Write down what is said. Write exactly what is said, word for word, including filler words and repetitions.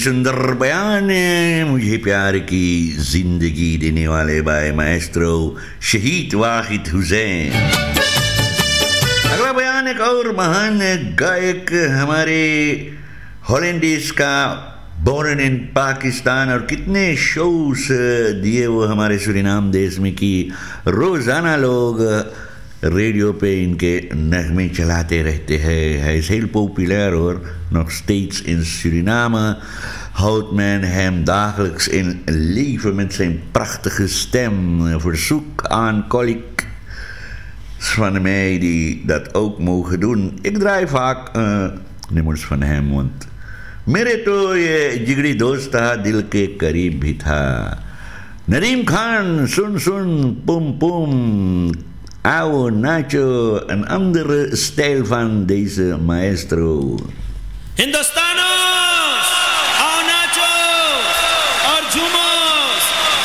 सुंदर बयान है मुझे प्यार की जिंदगी देने वाले बाय माएस्ट्रो शहीद वाहिद हुसैन। अगला बयान एक और महान गायक हमारे हॉलैंडिस का बोर्न इन पाकिस्तान और कितने शोज दिए वो हमारे सूरीनाम देश में कि रोज़ाना लोग रेडियो पे इनके नगमे चलाते रहते हैं. Hij is heel populair hoor, nog steeds in Suriname. Houdt men hem dagelijks in leven met zijn prachtige stem. Een verzoek aan collega's van mij die dat ook mogen doen. Ik draai vaak uh, nummers van hem, want मेरे तो ये जिगरी दोस्त था दिल के करीब भी था. नदीम खान, सुन सुन pum pum, Ao Nacho, een andere stijl van deze maestro. Hindustanos, Ao Nacho, Arjuma.